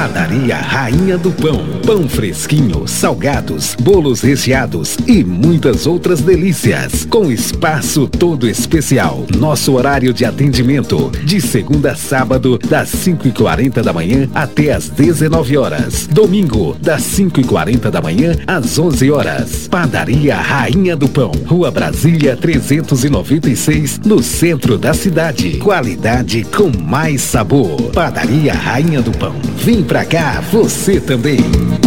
Padaria Rainha do Pão. Pão fresquinho, salgados, bolos recheados e muitas outras delícias. Com espaço todo especial. Nosso horário de atendimento de segunda a sábado, das 5h40 da manhã até as 19 horas. Domingo, das 5h40 da manhã às 11 horas. Padaria Rainha do Pão. Rua Brasília 396, no centro da cidade. Qualidade com mais sabor. Padaria Rainha do Pão. Vem pra cá, você também.